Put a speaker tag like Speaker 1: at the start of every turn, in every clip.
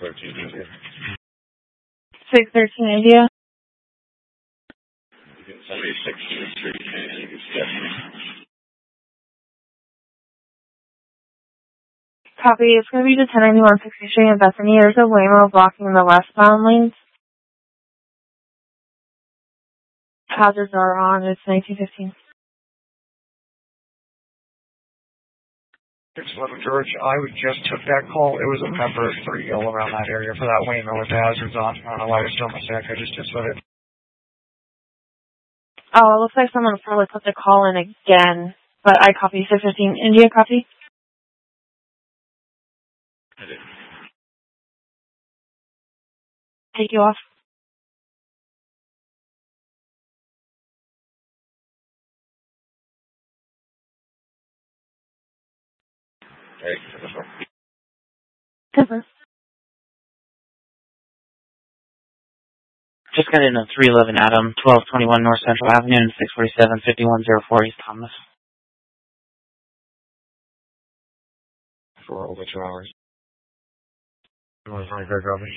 Speaker 1: India.
Speaker 2: 613 India.
Speaker 1: You can send me 623
Speaker 2: Copy. It's going to be to 1091 60th Street in Bethany. There's a Waymo blocking the westbound lanes. Hazards are on. It's 1915.
Speaker 3: 611 George, I just took that call. It was a member 3 all around that area for that Waymo with the hazards on. I don't know why it was still mistake. I just said it.
Speaker 2: Oh, it looks like someone probably put the call in again. But I copy 615 India. Copy. Take you off. Confirm.
Speaker 4: Just got in a 311 Adam, 1221 North Central Avenue, and 647-5104 East Thomas.
Speaker 3: For over 2 hours. You want to find Greg Robbins?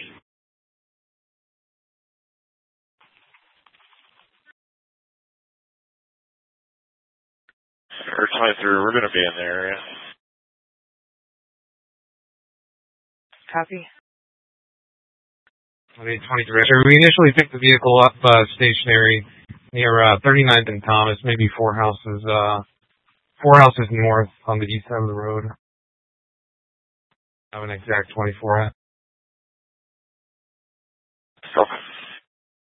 Speaker 1: Or 23, we're going to be in the area.
Speaker 2: Copy.
Speaker 3: I need 23. So we initially picked the vehicle up stationary near 39th and Thomas, maybe 4 houses north on the east side of the road. I have an exact 24 at.
Speaker 1: Okay.